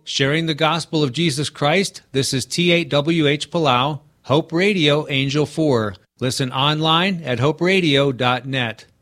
sharing the gospel of Jesus Christ. This is T8WH Palau, Hope Radio, Angel 4. Listen online at hoperadio.net.